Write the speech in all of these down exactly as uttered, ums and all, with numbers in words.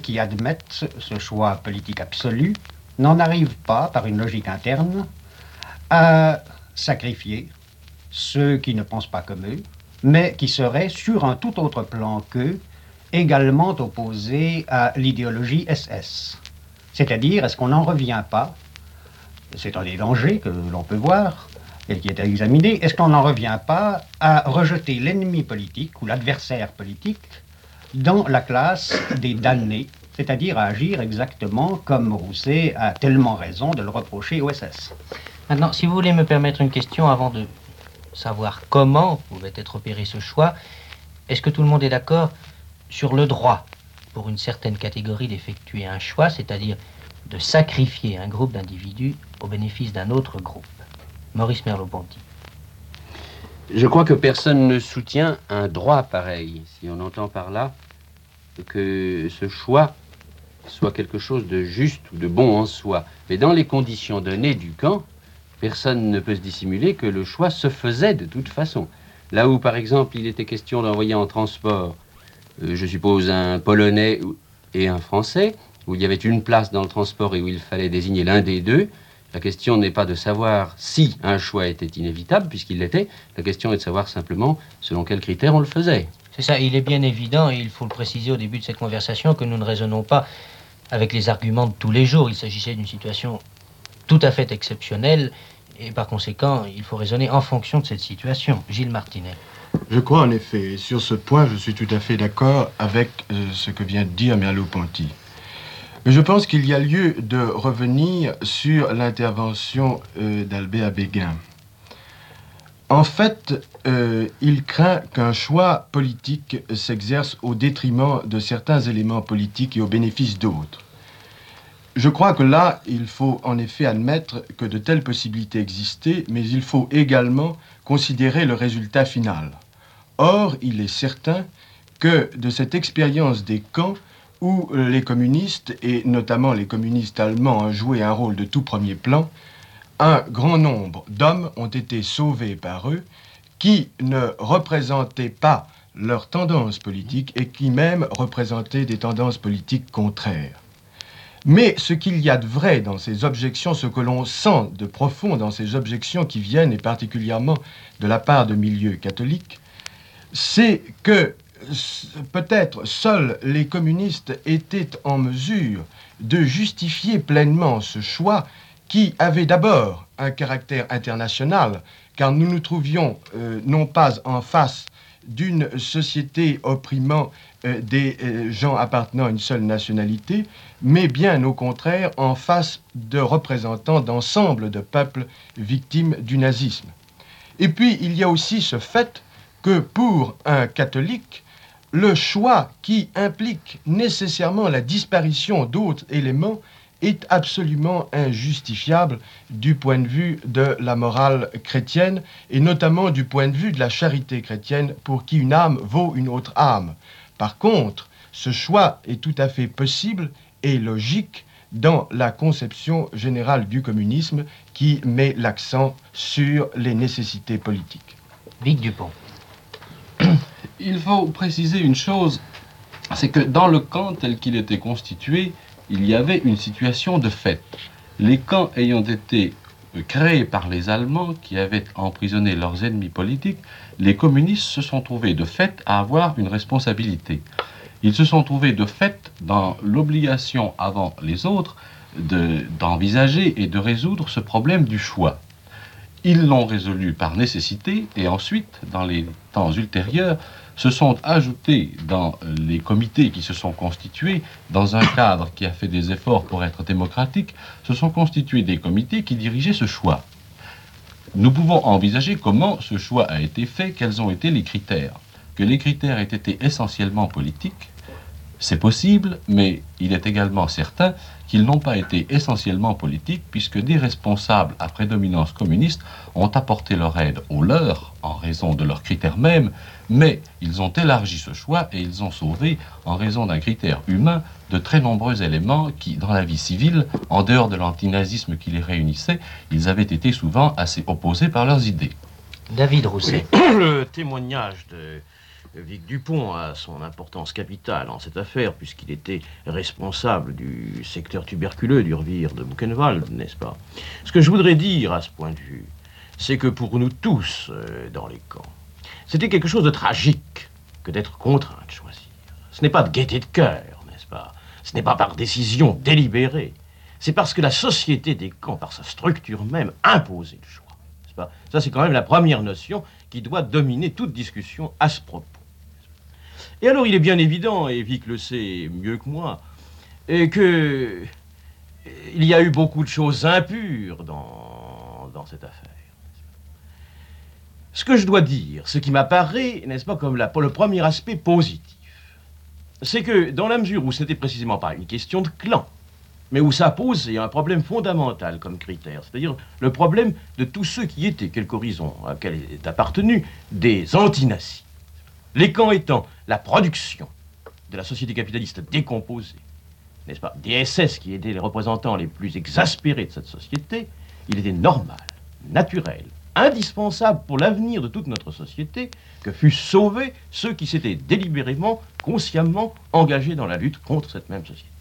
qui admettent ce choix politique absolu n'en arrivent pas, par une logique interne, à sacrifier ceux qui ne pensent pas comme eux, mais qui seraient, sur un tout autre plan qu'eux, également opposés à l'idéologie S S. C'est-à-dire, est-ce qu'on n'en revient pas, c'est un des dangers que l'on peut voir, et qui est à examiner, est-ce qu'on n'en revient pas à rejeter l'ennemi politique ou l'adversaire politique dans la classe des damnés, c'est-à-dire à agir exactement comme Rousset a tellement raison de le reprocher au S S. Maintenant, si vous voulez me permettre une question avant de savoir comment pouvait être opéré ce choix, est-ce que tout le monde est d'accord sur le droit pour une certaine catégorie d'effectuer un choix, c'est-à-dire de sacrifier un groupe d'individus au bénéfice d'un autre groupe? Maurice Merleau-Ponty. Je crois que personne ne soutient un droit pareil, si on entend par là que ce choix soit quelque chose de juste ou de bon en soi. Mais dans les conditions données du camp, personne ne peut se dissimuler que le choix se faisait de toute façon. Là où, par exemple, il était question d'envoyer en transport, euh, je suppose, un Polonais et un Français, où il y avait une place dans le transport et où il fallait désigner l'un des deux, la question n'est pas de savoir si un choix était inévitable, puisqu'il l'était. La question est de savoir simplement selon quels critères on le faisait. C'est ça, il est bien évident, et il faut le préciser au début de cette conversation, que nous ne raisonnons pas avec les arguments de tous les jours. Il s'agissait d'une situation tout à fait exceptionnelle, et par conséquent, il faut raisonner en fonction de cette situation. Gilles Martinet. Je crois en effet, et sur ce point, je suis tout à fait d'accord avec euh, ce que vient de dire Merleau-Ponty. Mais je pense qu'il y a lieu de revenir sur l'intervention euh, d'Albert Béguin. En fait, euh, il craint qu'un choix politique s'exerce au détriment de certains éléments politiques et au bénéfice d'autres. Je crois que là, il faut en effet admettre que de telles possibilités existaient, mais il faut également considérer le résultat final. Or, il est certain que de cette expérience des camps, où les communistes, et notamment les communistes allemands, ont joué un rôle de tout premier plan, un grand nombre d'hommes ont été sauvés par eux, qui ne représentaient pas leurs tendances politiques et qui même représentaient des tendances politiques contraires. Mais ce qu'il y a de vrai dans ces objections, ce que l'on sent de profond dans ces objections qui viennent, et particulièrement de la part de milieux catholiques, c'est que peut-être seuls les communistes étaient en mesure de justifier pleinement ce choix qui avait d'abord un caractère international, car nous nous trouvions euh, non pas en face d'une société opprimant euh, des euh, gens appartenant à une seule nationalité, mais bien au contraire en face de représentants d'ensemble de peuples victimes du nazisme. Et puis il y a aussi ce fait que pour un catholique, le choix qui implique nécessairement la disparition d'autres éléments est absolument injustifiable du point de vue de la morale chrétienne et notamment du point de vue de la charité chrétienne pour qui une âme vaut une autre âme. Par contre, ce choix est tout à fait possible et logique dans la conception générale du communisme qui met l'accent sur les nécessités politiques. Vic Dupont. Il faut préciser une chose, c'est que dans le camp tel qu'il était constitué, il y avait une situation de fait. Les camps ayant été créés par les Allemands qui avaient emprisonné leurs ennemis politiques, les communistes se sont trouvés de fait à avoir une responsabilité. Ils se sont trouvés de fait dans l'obligation avant les autres de, d'envisager et de résoudre ce problème du choix. Ils l'ont résolu par nécessité et ensuite, dans les temps ultérieurs, se sont ajoutés dans les comités qui se sont constitués, dans un cadre qui a fait des efforts pour être démocratique, se sont constitués des comités qui dirigeaient ce choix. Nous pouvons envisager comment ce choix a été fait, quels ont été les critères. Que les critères aient été essentiellement politiques, c'est possible, mais il est également certain qu'ils n'ont pas été essentiellement politiques, puisque des responsables à prédominance communiste ont apporté leur aide aux leurs, en raison de leurs critères mêmes, mais ils ont élargi ce choix et ils ont sauvé, en raison d'un critère humain, de très nombreux éléments qui, dans la vie civile, en dehors de l'antinazisme qui les réunissait, ils avaient été souvent assez opposés par leurs idées. David Rousset. Le témoignage de Vic Dupont a son importance capitale en cette affaire, puisqu'il était responsable du secteur tuberculeux du revire de Buchenwald, n'est-ce pas? Ce que je voudrais dire à ce point de vue, c'est que pour nous tous, euh, dans les camps, c'était quelque chose de tragique que d'être contraint de choisir. Ce n'est pas de gaieté de cœur, n'est-ce pas? Ce n'est pas par décision délibérée. C'est parce que la société des camps, par sa structure même, imposait le choix. N'est-ce pas? Ça, c'est quand même la première notion qui doit dominer toute discussion à ce propos. Et alors, il est bien évident, et Vic le sait mieux que moi, et que il y a eu beaucoup de choses impures dans, dans cette affaire. Ce que je dois dire, ce qui m'apparaît, n'est-ce pas, comme la, pour le premier aspect positif, c'est que dans la mesure où c'était précisément pas une question de clan, mais où ça posait un problème fondamental comme critère, c'est-à-dire le problème de tous ceux qui étaient, quelque horizon à quel est appartenu, des antinazis. Les camps étant la production de la société capitaliste décomposée, n'est-ce pas, des S S qui étaient les représentants les plus exaspérés de cette société, il était normal, naturel, indispensable pour l'avenir de toute notre société que fussent sauvés ceux qui s'étaient délibérément, consciemment engagés dans la lutte contre cette même société.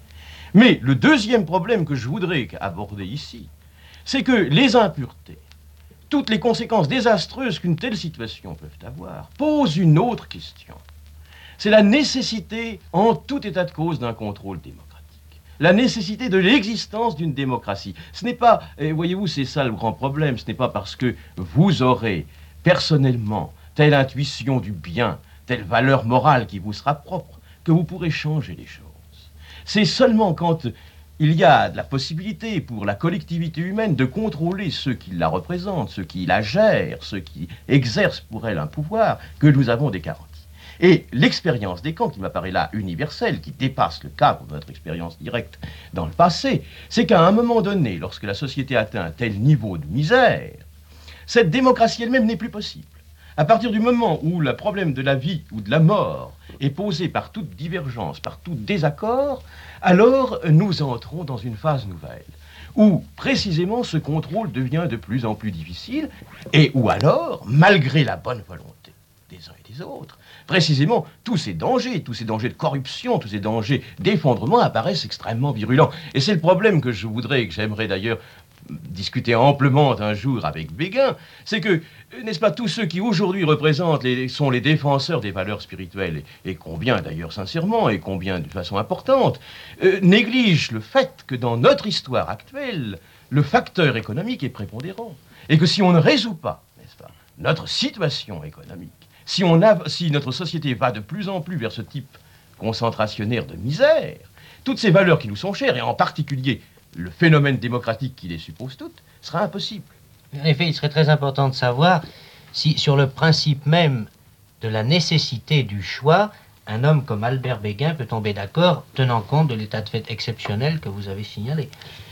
Mais le deuxième problème que je voudrais aborder ici, c'est que les impuretés, toutes les conséquences désastreuses qu'une telle situation peut avoir, posent une autre question. C'est la nécessité, en tout état de cause, d'un contrôle démocratique. La nécessité de l'existence d'une démocratie. Ce n'est pas, et voyez-vous, c'est ça le grand problème, ce n'est pas parce que vous aurez personnellement telle intuition du bien, telle valeur morale qui vous sera propre, que vous pourrez changer les choses. C'est seulement quand il y a de la possibilité pour la collectivité humaine de contrôler ceux qui la représentent, ceux qui la gèrent, ceux qui exercent pour elle un pouvoir, que nous avons des garanties. Et l'expérience des camps, qui m'apparaît là universelle, qui dépasse le cadre de notre expérience directe dans le passé, c'est qu'à un moment donné, lorsque la société atteint un tel niveau de misère, cette démocratie elle-même n'est plus possible. À partir du moment où le problème de la vie ou de la mort est posé par toute divergence, par tout désaccord, alors nous entrons dans une phase nouvelle, où précisément ce contrôle devient de plus en plus difficile, et où alors, malgré la bonne volonté des uns et des autres, précisément tous ces dangers, tous ces dangers de corruption, tous ces dangers d'effondrement apparaissent extrêmement virulents. Et c'est le problème que je voudrais, que j'aimerais d'ailleurs discuter amplement un jour avec Béguin, c'est que, n'est-ce pas, tous ceux qui aujourd'hui représentent, les, sont les défenseurs des valeurs spirituelles, et, et combien d'ailleurs sincèrement, et combien de façon importante, euh, négligent le fait que dans notre histoire actuelle, le facteur économique est prépondérant, et que si on ne résout pas, n'est-ce pas, notre situation économique, si, on a, si notre société va de plus en plus vers ce type concentrationnaire de misère, toutes ces valeurs qui nous sont chères, et en particulier le phénomène démocratique qui les suppose toutes, sera impossible. En effet, il serait très important de savoir si, sur le principe même de la nécessité du choix, un homme comme Albert Béguin peut tomber d'accord, tenant compte de l'état de fait exceptionnel que vous avez signalé.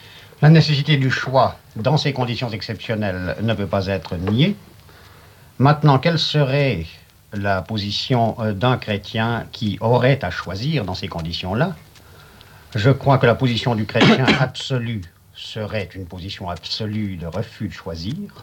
La nécessité du choix, dans ces conditions exceptionnelles, ne peut pas être niée. Maintenant, quelle serait la position d'un chrétien qui aurait à choisir dans ces conditions-là? Je crois que la position du chrétien absolu serait une position absolue de refus de choisir,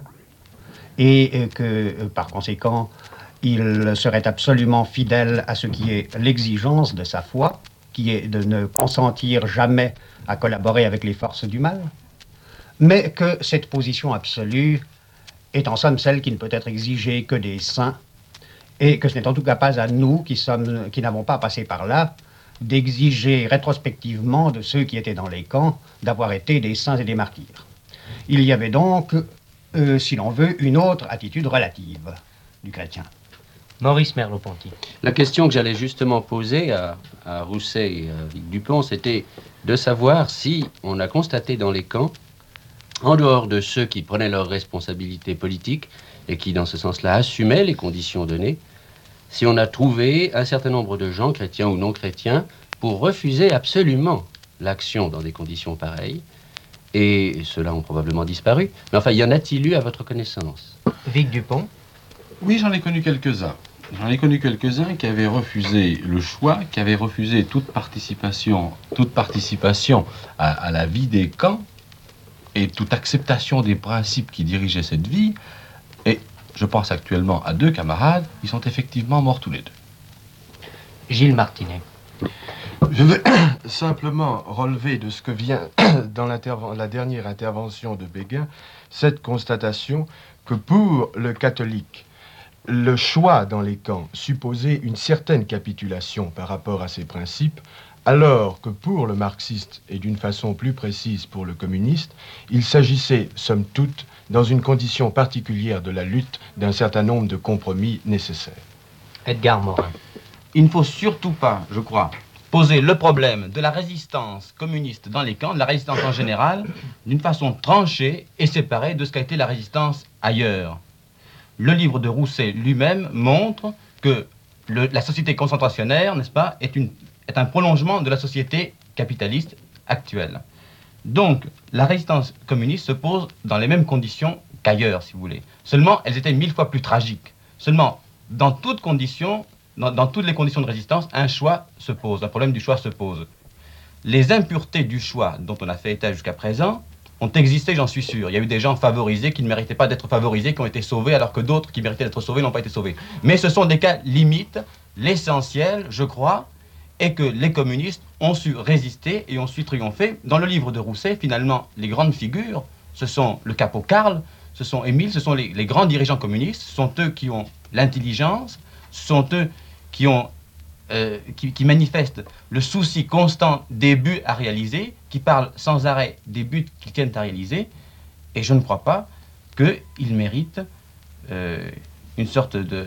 et que, par conséquent, il serait absolument fidèle à ce qui est l'exigence de sa foi, qui est de ne consentir jamais à collaborer avec les forces du mal, mais que cette position absolue est en somme celle qui ne peut être exigée que des saints, et que ce n'est en tout cas pas à nous, qui sommes, qui n'avons pas passé par là, d'exiger rétrospectivement de ceux qui étaient dans les camps d'avoir été des saints et des martyrs. Il y avait donc, euh, si l'on veut, une autre attitude relative du chrétien. Maurice Merleau-Ponty. La question que j'allais justement poser à, à Rousset et à Vic Dupont, c'était de savoir si on a constaté dans les camps, en dehors de ceux qui prenaient leurs responsabilités politiques et qui, dans ce sens-là, assumaient les conditions données, si on a trouvé un certain nombre de gens, chrétiens ou non chrétiens, pour refuser absolument l'action dans des conditions pareilles, et ceux-là ont probablement disparu. Mais enfin, y en a-t-il eu à votre connaissance? Vic Dupont. Oui, j'en ai connu quelques-uns. J'en ai connu quelques-uns qui avaient refusé le choix, qui avaient refusé toute participation, toute participation à, à la vie des camps et toute acceptation des principes qui dirigeaient cette vie. Et Je pense actuellement à deux camarades, ils sont effectivement morts tous les deux. Gilles Martinet. Je veux simplement relever de ce que vient dans la dernière intervention de Béguin, cette constatation que pour le catholique, le choix dans les camps supposait une certaine capitulation par rapport à ses principes, alors que pour le marxiste, et d'une façon plus précise pour le communiste, il s'agissait, somme toute, dans une condition particulière de la lutte, d'un certain nombre de compromis nécessaires. Edgar Morin. Il ne faut surtout pas, je crois, poser le problème de la résistance communiste dans les camps, de la résistance en général, d'une façon tranchée et séparée de ce qu'a été la résistance ailleurs. Le livre de Rousset lui-même montre que le, la société concentrationnaire, n'est-ce pas, est, une, est un prolongement de la société capitaliste actuelle. Donc, la résistance communiste se pose dans les mêmes conditions qu'ailleurs, si vous voulez. Seulement, elles étaient mille fois plus tragiques. Seulement, dans toutes conditions, dans, dans toutes les conditions de résistance, un choix se pose, un problème du choix se pose. Les impuretés du choix dont on a fait état jusqu'à présent ont existé, j'en suis sûr. Il y a eu des gens favorisés qui ne méritaient pas d'être favorisés, qui ont été sauvés, alors que d'autres qui méritaient d'être sauvés n'ont pas été sauvés. Mais ce sont des cas limites. L'essentiel, je crois, est que les communistes ont su résister et ont su triompher. Dans le livre de Rousset, finalement, les grandes figures, ce sont le capot Karl, ce sont Émile, ce sont les, les grands dirigeants communistes, ce sont eux qui ont l'intelligence, ce sont eux qui, ont, euh, qui, qui manifestent le souci constant des buts à réaliser, qui parlent sans arrêt des buts qu'ils tiennent à réaliser, et je ne crois pas qu'ils méritent euh, une sorte de,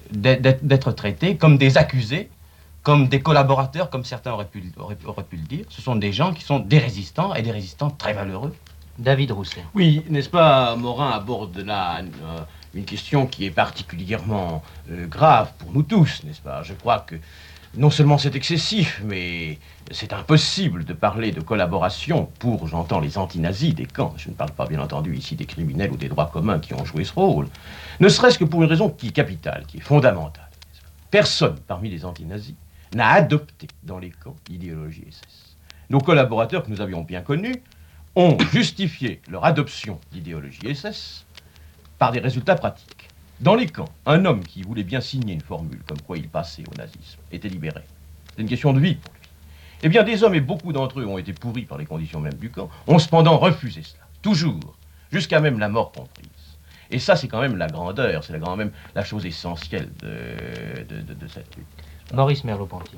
d'être traités comme des accusés, comme des collaborateurs, comme certains auraient pu, auraient, auraient pu le dire. Ce sont des gens qui sont des résistants, et des résistants très valeureux. David Rousset. Oui, n'est-ce pas, Morin aborde là euh, une question qui est particulièrement euh, grave pour nous tous, n'est-ce pas? Je crois que non seulement c'est excessif, mais c'est impossible de parler de collaboration pour, j'entends, les anti-nazis des camps. Je ne parle pas, bien entendu, ici des criminels ou des droits communs qui ont joué ce rôle. Ne serait-ce que pour une raison qui est capitale, qui est fondamentale. Personne parmi les anti-nazis n'a adopté dans les camps l'idéologie S S. Nos collaborateurs que nous avions bien connus ont justifié leur adoption d'idéologie S S par des résultats pratiques. Dans les camps, un homme qui voulait bien signer une formule comme quoi il passait au nazisme était libéré. C'est une question de vie pour lui. Eh bien, des hommes, et beaucoup d'entre eux ont été pourris par les conditions même du camp, ont cependant refusé cela, toujours, jusqu'à même la mort comprise. Et ça, c'est quand même la grandeur, c'est quand même la chose essentielle de, de, de, de cette lutte. Maurice Merleau-Ponty.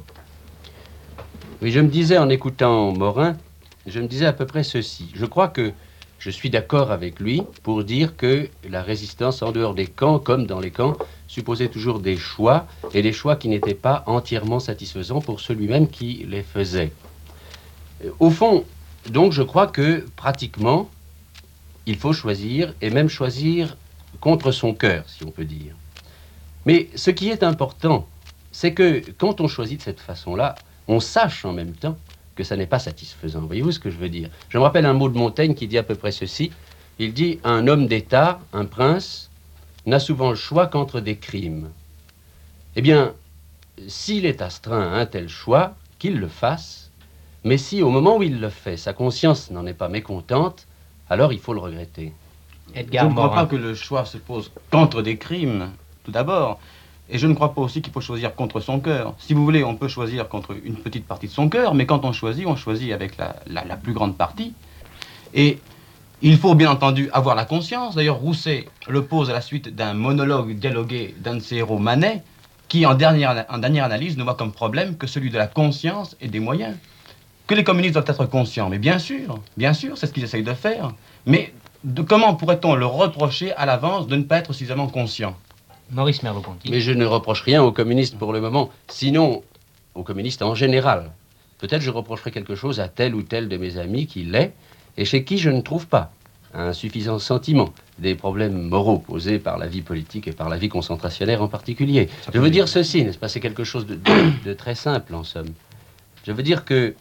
Oui, je me disais en écoutant Morin, je me disais à peu près ceci. Je crois que je suis d'accord avec lui pour dire que la résistance en dehors des camps, comme dans les camps, supposait toujours des choix, et des choix qui n'étaient pas entièrement satisfaisants pour celui-même qui les faisait. Au fond, donc, je crois que pratiquement, il faut choisir, et même choisir contre son cœur, si on peut dire. Mais ce qui est important, c'est que quand on choisit de cette façon-là, on sache en même temps que ça n'est pas satisfaisant. Voyez-vous ce que je veux dire? Je me rappelle un mot de Montaigne qui dit à peu près ceci. Il dit « Un homme d'État, un prince, n'a souvent le choix qu'entre des crimes. » Eh bien, s'il est astreint à un tel choix, qu'il le fasse, mais si au moment où il le fait, sa conscience n'en est pas mécontente, alors il faut le regretter. Edgar Je ne crois Morin. pas que le choix se pose contre des crimes, tout d'abord. Et je ne crois pas aussi qu'il faut choisir contre son cœur. Si vous voulez, on peut choisir contre une petite partie de son cœur, mais quand on choisit, on choisit avec la, la, la plus grande partie. Et il faut bien entendu avoir la conscience. D'ailleurs, Rousset le pose à la suite d'un monologue dialogué d'un de ses héros, Manet, qui, en dernière, en dernière analyse, ne voit comme problème que celui de la conscience et des moyens. Que les communistes doivent être conscients, mais bien sûr, bien sûr, c'est ce qu'ils essayent de faire. Mais de, comment pourrait-on leur reprocher à l'avance de ne pas être suffisamment conscient? Maurice Merleau-Ponty. Mais je ne reproche rien aux communistes pour le moment, sinon aux communistes en général. Peut-être je reprocherai quelque chose à tel ou tel de mes amis qui l'est, et chez qui je ne trouve pas un suffisant sentiment des problèmes moraux posés par la vie politique et par la vie concentrationnaire en particulier. Je veux dire ceci, n'est-ce pas? C'est quelque chose de, de, de très simple, en somme. Je veux dire que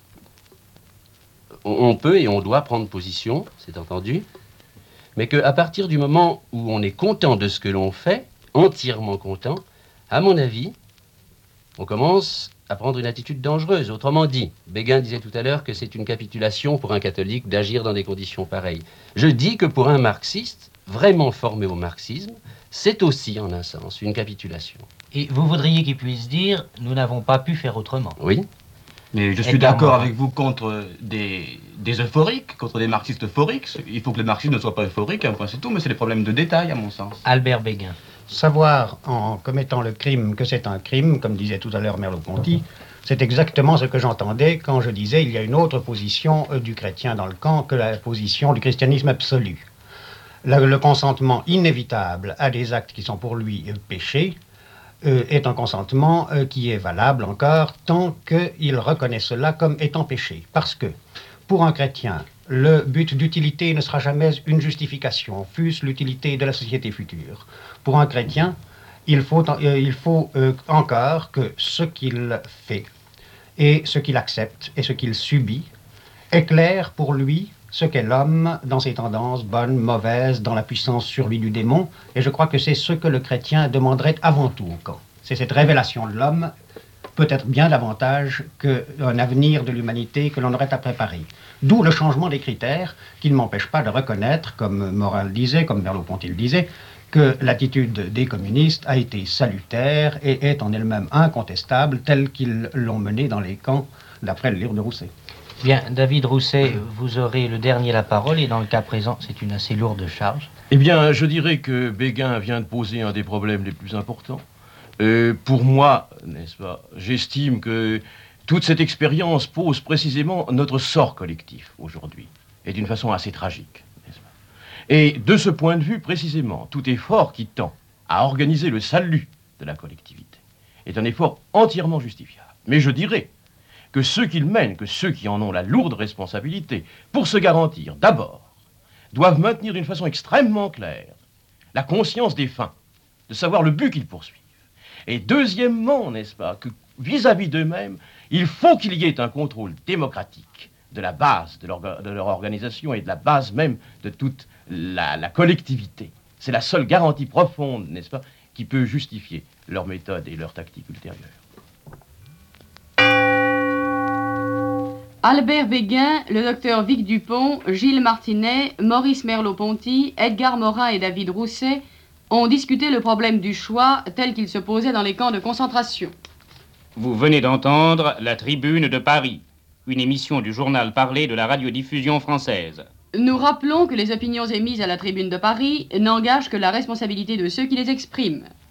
on peut et on doit prendre position, c'est entendu, mais qu'à partir du moment où on est content de ce que l'on fait, entièrement content, à mon avis, on commence à prendre une attitude dangereuse. Autrement dit, Béguin disait tout à l'heure que c'est une capitulation pour un catholique d'agir dans des conditions pareilles. Je dis que pour un marxiste, vraiment formé au marxisme, c'est aussi, en un sens, une capitulation. Et vous voudriez qu'il puisse dire « nous n'avons pas pu faire autrement ». Oui. Mais je suis Edgar d'accord Morin. avec vous contre des, des euphoriques, contre des marxistes euphoriques. Il faut que les marxistes ne soient pas euphoriques, un point c'est tout, mais c'est des problèmes de détail, à mon sens. Albert Béguin. Savoir en commettant le crime que c'est un crime, comme disait tout à l'heure Merleau-Ponty, c'est exactement ce que j'entendais quand je disais il y a une autre position euh, du chrétien dans le camp que la position du christianisme absolu. Le, le consentement inévitable à des actes qui sont pour lui euh, péchés euh, est un consentement euh, qui est valable encore tant qu'il reconnaît cela comme étant péché. Parce que pour un chrétien, le but d'utilité ne sera jamais une justification, fût-ce l'utilité de la société future. Pour un chrétien, il faut, euh, il faut euh, encore que ce qu'il fait et ce qu'il accepte et ce qu'il subit éclaire pour lui ce qu'est l'homme dans ses tendances bonnes, mauvaises, dans la puissance sur lui du démon. Et je crois que c'est ce que le chrétien demanderait avant tout au camp. C'est cette révélation de l'homme, peut-être bien davantage qu'un avenir de l'humanité que l'on aurait à préparer. D'où le changement des critères qui ne m'empêche pas de reconnaître, comme Morin le disait, comme Merleau-Ponty le disait, que l'attitude des communistes a été salutaire et est en elle-même incontestable, telle qu'ils l'ont menée dans les camps d'après le livre de Rousset. Bien, David Rousset, vous aurez le dernier la parole, et dans le cas présent, c'est une assez lourde charge. Eh bien, je dirais que Béguin vient de poser un des problèmes les plus importants. Euh, pour moi, n'est-ce pas, j'estime que toute cette expérience pose précisément notre sort collectif aujourd'hui, et d'une façon assez tragique, n'est-ce pas. Et de ce point de vue, précisément, tout effort qui tend à organiser le salut de la collectivité est un effort entièrement justifiable. Mais je dirais que ceux qui le mènent, que ceux qui en ont la lourde responsabilité, pour se garantir, d'abord, doivent maintenir d'une façon extrêmement claire la conscience des fins, de savoir le but qu'ils poursuivent. Et deuxièmement, n'est-ce pas, que vis-à-vis d'eux-mêmes, il faut qu'il y ait un contrôle démocratique de la base de leur, de leur organisation et de la base même de toute la, la collectivité. C'est la seule garantie profonde, n'est-ce pas, qui peut justifier leur méthode et leur tactique ultérieure. Albert Béguin, le docteur Vic Dupont, Gilles Martinet, Maurice Merleau-Ponty, Edgar Morin et David Rousset ont discuté le problème du choix tel qu'il se posait dans les camps de concentration. Vous venez d'entendre La Tribune de Paris, une émission du journal parlé de la radiodiffusion française. Nous rappelons que les opinions émises à la Tribune de Paris n'engagent que la responsabilité de ceux qui les expriment.